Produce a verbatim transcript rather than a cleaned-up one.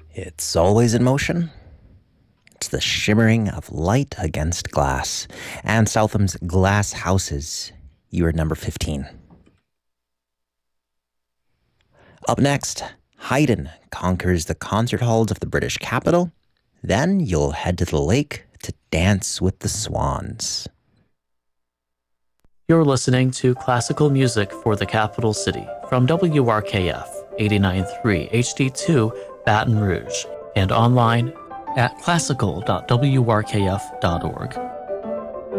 It's always in motion. It's the shimmering of light against glass. Anne Southam's Glass Houses. You are number fifteen. Up next, Haydn conquers the concert halls of the British capital. Then you'll head to the lake to dance with the swans. You're listening to classical music for the capital city from W R K F eighty-nine point three H D two Baton Rouge and online at classical dot w r k f dot org.